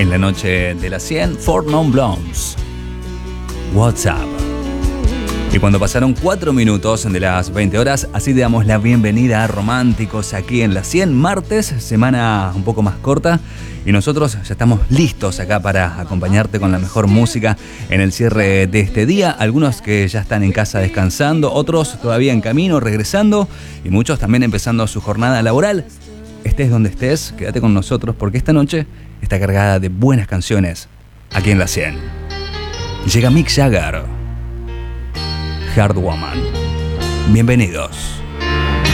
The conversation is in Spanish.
En la noche de las 100, Four Non Blondes, WhatsApp. Y cuando pasaron 4 minutos de las 20 horas, así te damos la bienvenida a Románticos aquí en las 100, martes, semana un poco más corta. Y nosotros ya estamos listos acá para acompañarte con la mejor música en el cierre de este día. Algunos que ya están en casa descansando, otros todavía en camino, regresando, y muchos también empezando su jornada laboral. Estés donde estés, quédate con nosotros porque esta noche está cargada de buenas canciones aquí en la 100. Llega Mick Jagger, Hard Woman. Bienvenidos.